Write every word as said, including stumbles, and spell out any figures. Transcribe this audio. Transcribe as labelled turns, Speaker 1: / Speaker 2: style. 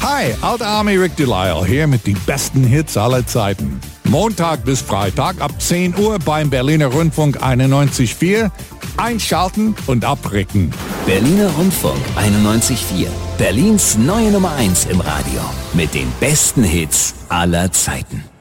Speaker 1: Hi, alter Army Rick Delisle hier mit den besten Hits aller Zeiten. Montag bis Freitag ab zehn Uhr beim Berliner Rundfunk einundneunzig Komma vier. Einschalten und abricken.
Speaker 2: Berliner Rundfunk einundneunzig Komma vier. Berlins neue Nummer eins im Radio. Mit den besten Hits aller Zeiten.